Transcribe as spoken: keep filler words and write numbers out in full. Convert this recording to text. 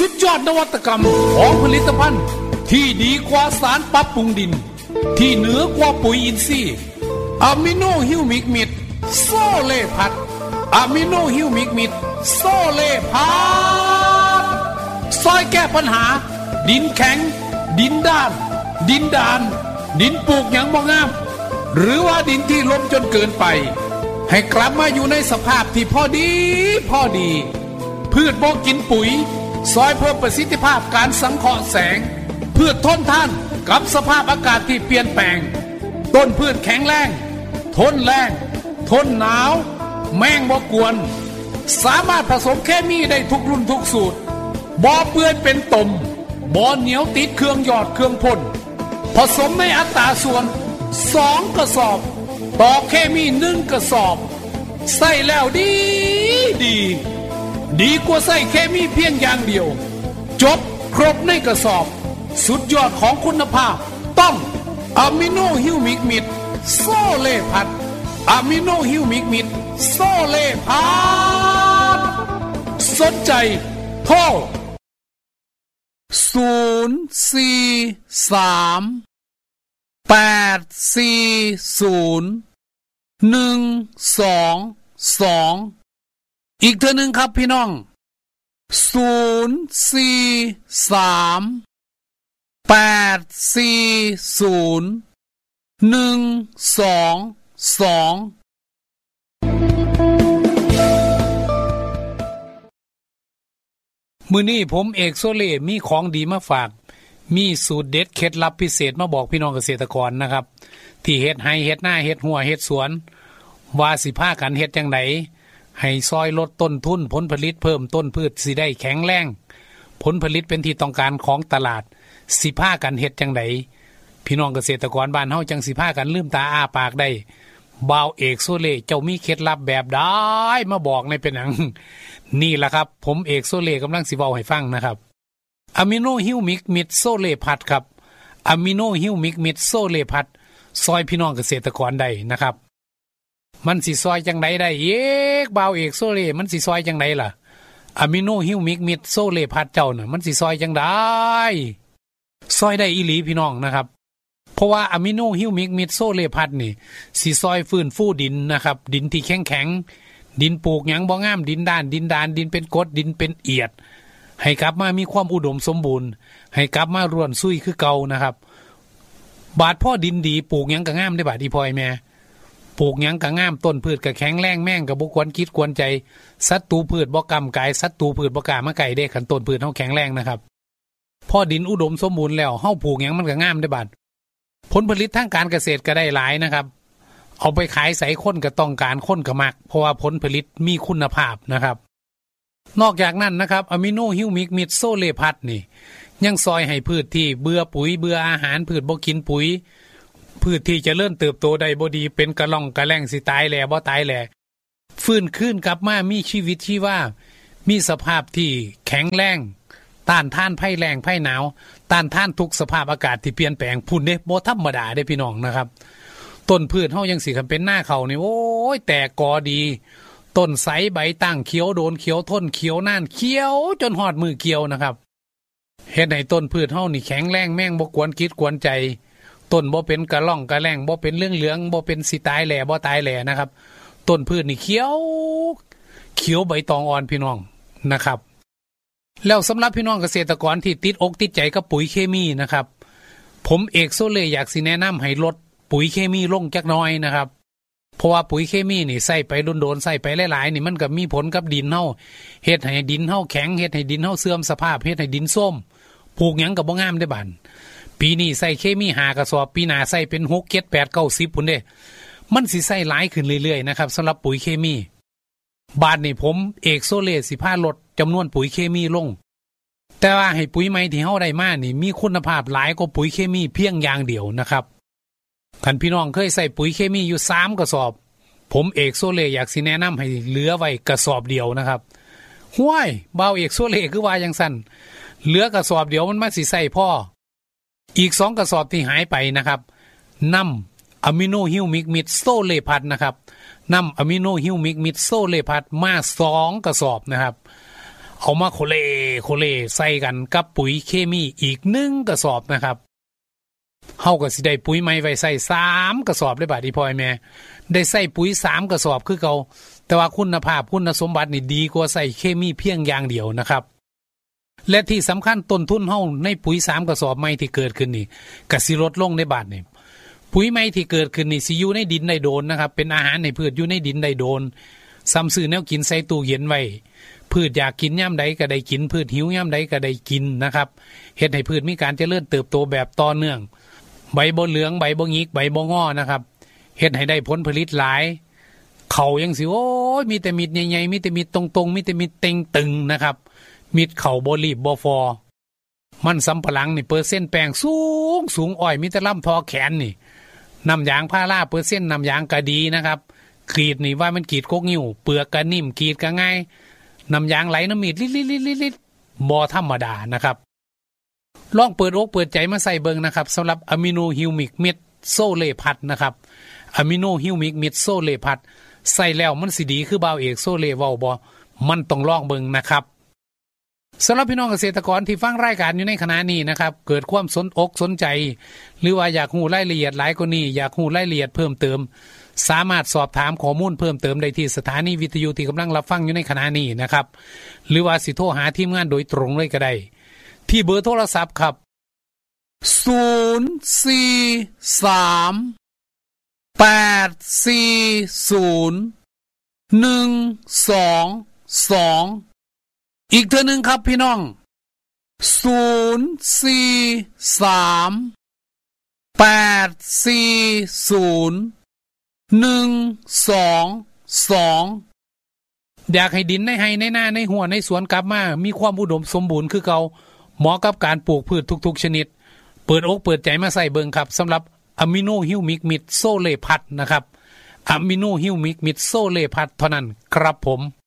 สุดยอดนวัตกรรมของผลิตภัณฑ์ที่ดีกว่าสารปรับปรุงดินที่เหนือกว่าปุ๋ยอินทรีย์อะมิโนฮิวมิกมิดโซเลพัดอะมิโนฮิวมิกมิดโซเลพัดซอยแก้ปัญหาดินแข็งดินด้านดินดานดินปลูกหยังบ่งามหรือว่าดินที่ล้มจนเกินไปให้กลับมาอยู่ในสภาพที่พอดีพอดีพืชบ่กินปุ๋ยซอยเพิ่มประสิทธิภาพการสังเคราะห์แสงพืชทนทานกับสภาพอากาศที่เปลี่ยนแปลงต้นพืชแข็งแรงทนแรงทนหนาวแมงบ่กวนสามารถผสมเคมีได้ทุกรุ่นทุกสูตรบ่เปื้อนเป็นตมบ่เหนียวติดเครื่องหยอดเครื่องพ่นผสมในอัตราส่วนสองกระสอบต่อเคมีหนึ่งกระสอบใส่แล้วดีดีดีกว่าใส่เคมีเพียงอย่างเดียวจบครบในกระสอบสุดยอดของคุณภาพต้องอะมิโนฮิวมิกมิดโซเลพัดอะมิโนฮิวมิกมิดโซเลพัดสนใจโทรศูนย์สี่สามแปดสี่ศูนย์หนึ่งสองสองอีกเท่านึงครับพี่น้องศูนย์สี่สามแปดสี่ศูนย์หนึ่งสองสองมื้อนี้ผมเอกโซเล่มีของดีมาฝากมีสูตรเด็ดเคล็ดลับพิเศษมาบอกพี่น้องเกษตรกรนะครับที่เฮ็ดไร่เฮ็ดนาเฮ็ดหัวเฮ็ดสวนว่าสิพากันเฮ็ดจังไดให้ซอยลดต้นทุนผลผลิตเพิ่มต้นพืชสิได้แข็งแรงผลผลิตเป็นที่ต้องการของตลาดสิพากันเฮ็ดจังไดพี่น้องเกษตรกรบ้านเฮาจังสิพากันลืมตาอ้าปากได้บ่าวเอกโซเล่เจ้ามีเคล็ดลับแบบใดมาบอกในเป็นหยังนี่ล่ะครับผมเอกโซเล่กำลังสิเว้าให้ฟังนะครับอะมิโนฮิวมิกมิดโซเลพัดครับอะมิโนฮิวมิกมิดโซเลพัดซอยพี่น้องเกษตรกรได้นะครับมันสิซอยจังไดได้เอกบ่าวเอกโซเล่มันสิซอยจังไดล่ะอะมิโนฮิวมิกมิดโซเลพัดเจ้าน่ะมันสิซอยจังไดซอยได้อีหลีพี่น้องนะครับเพราะว่าอะมิโนฮิวมิกมิดโซเลพัดนี่สิซอยฟื้นฟูดินนะครับดินที่แข็งๆดินปลูกหยังบ่งามดินด้านดินดานดินเป็นกรดดินเป็นเอียดให้กลับมามีความอุดมสมบูรณ์ให้กลับมาร่วนซุยคือเก่านะครับบาดพ่อดินดีปลูกหยังก็งามได้บาดอีพ่อยแม่ปลูกหยังก็งามต้นพืชก็แข็งแรงแม่งก็บ่ควรคิดควรใจศัตรูพืชบ่กำกายศัตรูพืชบ่กล้ามาใกล้เด้คันต้นพืชเฮาแข็งแรงนะครับพอดินอุดมสมบูรณ์แล้วเฮาปลูกหยังมันก็งามได้บาดผลผลิตทางการเกษตรก็ได้หลายนะครับเอาไปขายใส่คนก็ต้องการคนก็มักเพราะว่าผลผลิตมีคุณภาพนะครับนอกจากนั้นนะครับอะมิโนฮิวมิกมิดโซเลพัดนี่ยังซอยให้พืชที่เบื่อปุ๋ยเบื่ออาหารพืชบ่กินปุ๋ยพืชที่จะเริ่มเติบโตได้บ่ดีเป็นกระล่องกระแล่งสิตายแหล่บ่ตายแหล่ฟื้นคืนกลับมามีชีวิตชีวามีสภาพที่แข็งแรงต้านทานภัยแล้งภัยหนาวต้านทานทุกสภาพอากาศที่เปลี่ยนแปลงพุ่นเด้บ่ธรรมดาเด้พี่น้องนะครับต้นพืชเฮายังสิคันเป็นหน้าเขานี่โอ้ยแตกกอดีต้นใสใบตั้งเขียวโดนเขียวทนเขียวน่านเขียวจนหอดมือเกี่ยวนะครับเฮ็ดให้ต้นพืชเฮานี่แข็งแรงแม่งบ่กวนคิดกวนใจต้นบ่เป็นกระล่องกระแล่งบ่เป็นเรื่องเหลืองบ่เป็นสิตายแหล่บ่ตายแหล่นะครับต้นพืชนี่เขียวเขียวใบตองอ่อนพี่น้องนะครับแล้วสำหรับพี่น้องเกษตรกรที่ติดอกติดใจกับปุ๋ยเคมีนะครับผมเอกโซเล่อยากสิแนะนำให้ลดปุ๋ยเคมีลงจักหน่อยนะครับเพราะว่าปุ๋ยเคมีนี่ใส่ไปโดนๆใส่ไปหลายๆนี่มันก็มีผลกับดินเฮาเฮ็ดให้ดินเฮาแข็งเฮ็ดให้ดินเฮาเสื่อมสภาพเฮ็ดให้ดินส้มปลูกหยังก็บ่งามได้บาดปีนี้ใส่เคมีห้ากระสอบปีหน้าใส่เป็นหก เจ็ด แปด เก้า สิบพุ่นเด้มันสิใส่หลายขึ้นเรื่อยๆนะครับสำหรับปุ๋ยเคมีบาดนี้ผมเอกโซเล่สิพาลดจำนวนปุ๋ยเคมีลงแต่ว่าให้ปุ๋ยใหม่ที่เฮาได้มานี่มีคุณภาพหลายกว่าปุ๋ยเคมีเพียงอย่างเดียวนะครับคันพี่น้องเคยใส่ปุ๋ยเคมีอยู่สามกระสอบผมเอกโซเล่อยากสิแนะนำให้เหลือไว้กระสอบเดียวนะครับห้วยบ่าวเอกโซเล่คือว่าจังซั่นเหลือกระสอบเดียวมันมาสิใส่พ่ออีกสองกระสอบที่หายไปนะครับนำอะมิโนฮิวมิกมิดโซเลพัดนะครับนำอะมิโนฮิวมิกมิดโซเลพัดมาสองกระสอบนะครับ เเอามาโคเลโคเลใส่กันกับปุ๋ยเคมีอีกหนึ่งกระสอบนะครับเฮาก็สิได้ปุ๋ยใหม่ไว้ใส่สามกระสอบเลยบาดนี้พ่อแม่ได้ใส่ปุ๋ยสามกระสอบคือเก่าแต่ว่าคุณภาพคุณสมบัตินี่ดีกว่าใส่เคมีเพียงอย่างเดียวนะครับและที่สำคัญต้นทุนเฮาในปุ๋ยสามกระสอบใหม่ที่เกิดขึ้นนี่ก็สิลดลงในบาดนี้ปุ๋ยใหม่ที่เกิดขึ้นนี่สิอยู่ในดินได้โดนนะครับเป็นอาหารให้พืชอยู่ในดินได้โดนซ้ำซื้อแนวกินใส่ตู้เย็นไว้พืชอยากกินย่ำใดก็ได้กินพืชหิวย่ำใดก็ได้กินนะครับเฮ็ดให้พืชมีการเจริญเติบโตแบบต่อเนื่องใบบ่เหลืองใบบ่หงิกใบบ่งอนะครับเฮ็ดให้ได้ผลผลิตหลายเขายังสิโอ้ยมีแต่มิดใหญ่ๆมีแต่มิดตรงๆมีแต่มิดเต็งตึงนะครับมิดเข่าบ่รีบบ่ฟอมันสำปะหลังนี่เปอร์เซ็นต์แป้งสูงสูงอ้อยมีแต่ลำทอแขนนี่น้ำยางพาราเปอร์เซ็นต์น้ำยางก็ดีนะครับกรีดนี่ว่ามันกรีดโคกนิ้วเปลือกก็นิ่มกรีดก็ง่ายน้ำยางไหลน้ำมีดลิดๆๆๆบ่ธรรมดานะครับลองเปิดอกเปิดใจมาใส่เบิ่งนะครับสำหรับอะมิโนฮิวมิกเม็ดโซเลพัดนะครับอะมิโนฮิวมิกเม็ดโซเลพัดใส่แล้วมันสิดีคือบ่าวเอกโซเลเว้าบ่มันต้องลองเบิ่งนะครับสำหรับพี่น้องเกษตรกรที่ฟังรายการอยู่ในขณะนี้นะครับเกิดความสนอกสนใจหรือว่าอยากรู้รายละเอียดหลายกว่านี้อยากรู้รายละเอียดเพิ่มเติมสามารถสอบถามข้อมูลเพิ่มเติมได้ที่สถานีวิทยุที่กำลังรับฟังอยู่ในขณะนี้นะครับหรือว่าสิโทรหาทีมงานโดยตรงเลยก็ได้ที่เบอร์โทรศัพท์ครับศูนย์ สี่ สาม แปด สี่ ศูนย์ หนึ่ง สอง สองอีกเทื่อนึงครับพี่น้องศูนย์ สี่ สาม แปด สี่ ศูนย์ หนึ่ง สอง สองอยากให้ดินในไร่ในนาในหัวในสวนกลับมามีความอุดมสมบูรณ์คือเก่าเหมาะกับการปลูกพืชทุกๆชนิดเปิดอกเปิดใจมาใส่เบิ่งครับสำหรับอะมิโนฮิวมิกมิดโซเลพัดนะครับอะมิโนฮิวมิกมิดโซเลพัดเท่านั้นครับผม